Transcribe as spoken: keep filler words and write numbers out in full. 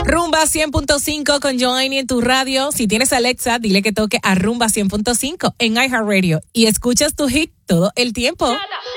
Rumba cien punto cinco con Joanny en tu radio. Si tienes Alexa, dile que toque a Rumba cien punto cinco en iHeartRadio y escuchas tu hit todo el tiempo.